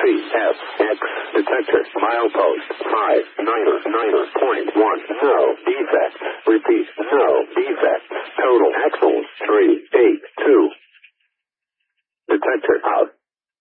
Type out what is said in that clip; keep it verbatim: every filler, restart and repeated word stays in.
C F X detector milepost five niner niner point one. No defects. Repeat, no defects. Total